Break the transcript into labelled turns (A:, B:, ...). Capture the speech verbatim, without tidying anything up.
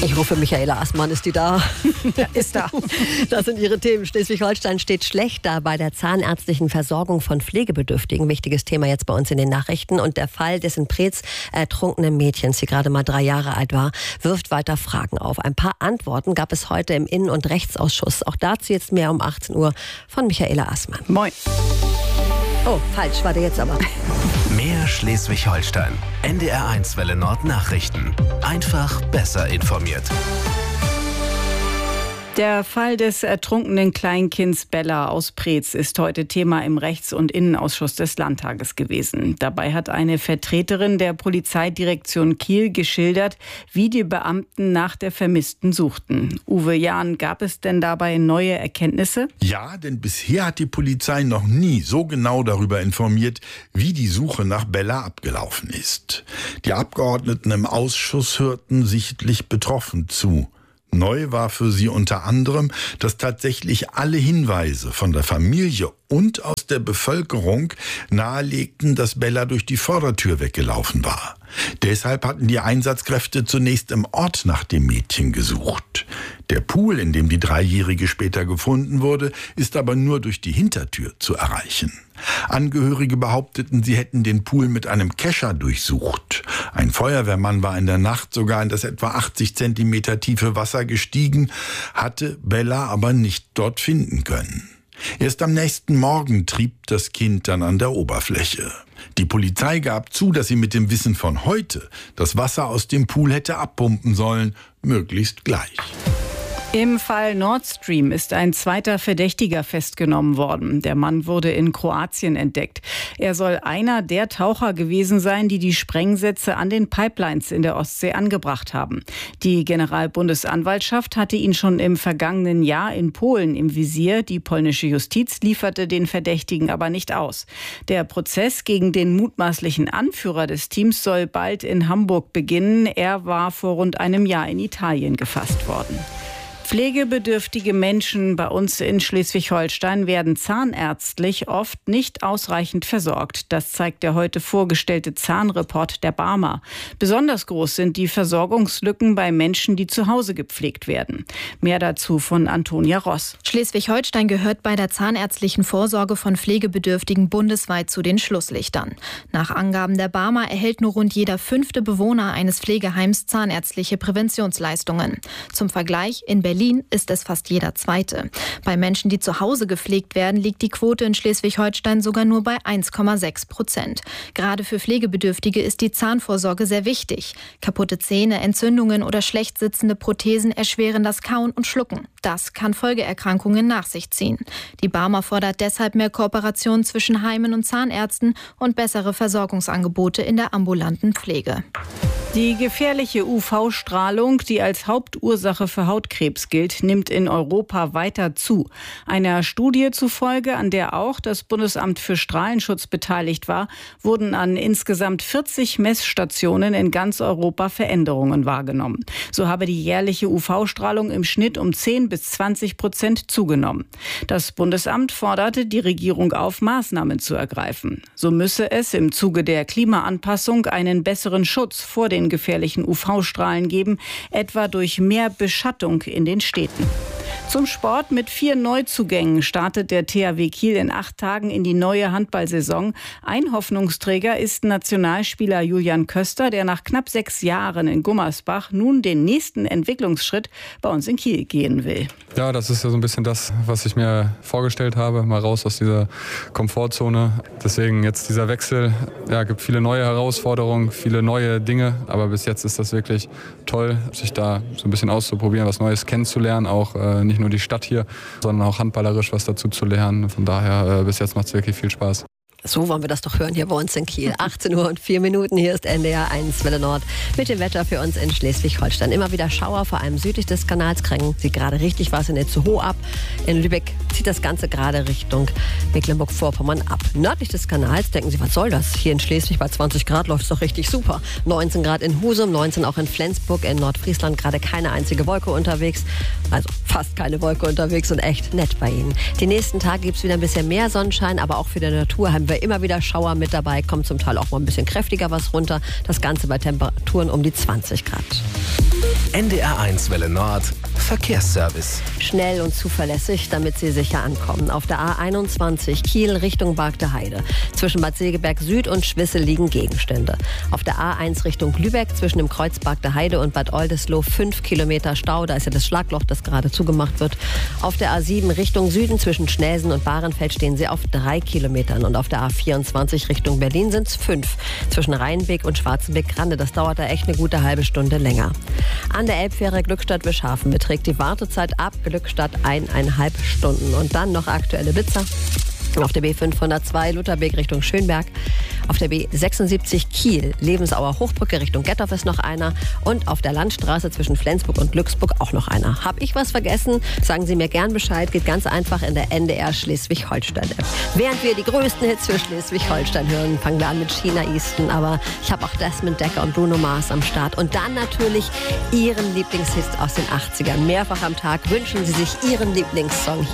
A: Ich rufe Michaela Assmann, ist die da?
B: Ja, ist da.
A: Das sind ihre Themen. Schleswig-Holstein steht schlecht da bei der zahnärztlichen Versorgung von Pflegebedürftigen. Wichtiges Thema jetzt bei uns in den Nachrichten. Und der Fall des in Preetz ertrunkenen Mädchens, die gerade mal drei Jahre alt war, wirft weiter Fragen auf. Ein paar Antworten gab es heute im Innen- und Rechtsausschuss. Auch dazu jetzt mehr um achtzehn Uhr von Michaela Assmann.
B: Moin.
A: Oh, falsch, war der jetzt aber.
C: Mehr Schleswig-Holstein. N D R eins Welle Nord Nachrichten. Einfach besser informiert.
B: Der Fall des ertrunkenen Kleinkinds Bella aus Preetz ist heute Thema im Rechts- und Innenausschuss des Landtages gewesen. Dabei hat eine Vertreterin der Polizeidirektion Kiel geschildert, wie die Beamten nach der Vermissten suchten. Uwe Jahn, gab es denn dabei neue Erkenntnisse?
D: Ja, denn bisher hat die Polizei noch nie so genau darüber informiert, wie die Suche nach Bella abgelaufen ist. Die Abgeordneten im Ausschuss hörten sichtlich betroffen zu. Neu war für sie unter anderem, dass tatsächlich alle Hinweise von der Familie und aus der Bevölkerung nahelegten, dass Bella durch die Vordertür weggelaufen war. Deshalb hatten die Einsatzkräfte zunächst im Ort nach dem Mädchen gesucht. Der Pool, in dem die Dreijährige später gefunden wurde, ist aber nur durch die Hintertür zu erreichen. Angehörige behaupteten, sie hätten den Pool mit einem Kescher durchsucht. Ein Feuerwehrmann war in der Nacht sogar in das etwa achtzig Zentimeter tiefe Wasser gestiegen, hatte Bella aber nicht dort finden können. Erst am nächsten Morgen trieb das Kind dann an der Oberfläche. Die Polizei gab zu, dass sie mit dem Wissen von heute das Wasser aus dem Pool hätte abpumpen sollen, möglichst gleich.
B: Im Fall Nord Stream ist ein zweiter Verdächtiger festgenommen worden. Der Mann wurde in Kroatien entdeckt. Er soll einer der Taucher gewesen sein, die die Sprengsätze an den Pipelines in der Ostsee angebracht haben. Die Generalbundesanwaltschaft hatte ihn schon im vergangenen Jahr in Polen im Visier. Die polnische Justiz lieferte den Verdächtigen aber nicht aus. Der Prozess gegen den mutmaßlichen Anführer des Teams soll bald in Hamburg beginnen. Er war vor rund einem Jahr in Italien gefasst worden. Pflegebedürftige Menschen bei uns in Schleswig-Holstein werden zahnärztlich oft nicht ausreichend versorgt. Das zeigt der heute vorgestellte Zahnreport der Barmer. Besonders groß sind die Versorgungslücken bei Menschen, die zu Hause gepflegt werden. Mehr dazu von Antonia Ross.
E: Schleswig-Holstein gehört bei der zahnärztlichen Vorsorge von Pflegebedürftigen bundesweit zu den Schlusslichtern. Nach Angaben der Barmer erhält nur rund jeder fünfte Bewohner eines Pflegeheims zahnärztliche Präventionsleistungen. Zum Vergleich, in Berlin Berlin ist es fast jeder Zweite. Bei Menschen, die zu Hause gepflegt werden, liegt die Quote in Schleswig-Holstein sogar nur bei eins Komma sechs Prozent. Gerade für Pflegebedürftige ist die Zahnvorsorge sehr wichtig. Kaputte Zähne, Entzündungen oder schlecht sitzende Prothesen erschweren das Kauen und Schlucken. Das kann Folgeerkrankungen nach sich ziehen. Die Barmer fordert deshalb mehr Kooperation zwischen Heimen und Zahnärzten und bessere Versorgungsangebote in der ambulanten Pflege.
B: Die gefährliche U V-Strahlung, die als Hauptursache für Hautkrebs gilt, nimmt in Europa weiter zu. Einer Studie zufolge, an der auch das Bundesamt für Strahlenschutz beteiligt war, wurden an insgesamt vierzig Messstationen in ganz Europa Veränderungen wahrgenommen. So habe die jährliche U V-Strahlung im Schnitt um zehn bis zwanzig Prozent zugenommen. Das Bundesamt forderte die Regierung auf, Maßnahmen zu ergreifen. So müsse es im Zuge der Klimaanpassung einen besseren Schutz vor den gefährlichen U V-Strahlen geben, etwa durch mehr Beschattung in den Städten. Zum Sport: Mit vier Neuzugängen startet der T H W Kiel in acht Tagen in die neue Handballsaison. Ein Hoffnungsträger ist Nationalspieler Julian Köster, der nach knapp sechs Jahren in Gummersbach nun den nächsten Entwicklungsschritt bei uns in Kiel gehen will.
F: Ja, das ist ja so ein bisschen das, was ich mir vorgestellt habe, mal raus aus dieser Komfortzone. Deswegen jetzt dieser Wechsel, ja, gibt viele neue Herausforderungen, viele neue Dinge, aber bis jetzt ist das wirklich toll, sich da so ein bisschen auszuprobieren, was Neues kennenzulernen, auch äh, nicht nur die Stadt hier, sondern auch handballerisch was dazu zu lernen. Von daher, äh, bis jetzt macht es wirklich viel Spaß.
A: So wollen wir das doch hören hier bei uns in Kiel. achtzehn Uhr und vier Minuten, hier ist N D R eins Welle Nord mit dem Wetter für uns in Schleswig-Holstein. Immer wieder Schauer, vor allem südlich des Kanals kriegen sie gerade richtig was in Itzehoe ab. In Lübeck zieht das Ganze gerade Richtung Mecklenburg-Vorpommern ab. Nördlich des Kanals denken sie, was soll das? Hier in Schleswig bei zwanzig Grad läuft es doch richtig super. neunzehn Grad in Husum, neunzehn auch in Flensburg, in Nordfriesland gerade keine einzige Wolke unterwegs. Also fast keine Wolke unterwegs und echt nett bei Ihnen. Die nächsten Tage gibt es wieder ein bisschen mehr Sonnenschein, aber auch für die Natur haben wir immer wieder Schauer mit dabei, kommt zum Teil auch mal ein bisschen kräftiger was runter. Das Ganze bei Temperaturen um die zwanzig Grad.
C: N D R eins Welle Nord Verkehrsservice.
A: Schnell und zuverlässig, damit Sie sicher ankommen. Auf der A einundzwanzig Kiel Richtung Bargteheide. Zwischen Bad Segeberg Süd und Schwissel liegen Gegenstände. Auf der A eins Richtung Lübeck zwischen dem Kreuz Bargteheide und Bad Oldesloe fünf Kilometer Stau. Da ist ja das Schlagloch, das gerade zugemacht wird. Auf der A sieben Richtung Süden zwischen Schnelsen und Bahrenfeld stehen Sie auf drei Kilometern. Und auf der A vierundzwanzig Richtung Berlin sind es fünf. Zwischen Rheinbeek und Schwarzenbeck-Grande. Das dauert da echt eine gute halbe Stunde länger. An der Elbfähre Glückstadt-Wischhafen beträgt die Wartezeit ab Glückstadt eineinhalb Stunden. Und dann noch aktuelle Blitzer. Auf der B fünfhundertzwei Lutherbeek Richtung Schönberg. Auf der B sechsundsiebzig Kiel Lebensauer Hochbrücke Richtung Gettorf ist noch einer. Und auf der Landstraße zwischen Flensburg und Glücksburg auch noch einer. Hab ich was vergessen? Sagen Sie mir gern Bescheid. Geht ganz einfach in der N D R Schleswig-Holstein-App. Während wir die größten Hits für Schleswig-Holstein hören, fangen wir an mit China Easton. Aber ich habe auch Desmond Decker und Bruno Mars am Start. Und dann natürlich Ihren Lieblingshits aus den achtzigern. Mehrfach am Tag wünschen Sie sich Ihren Lieblingssong hier.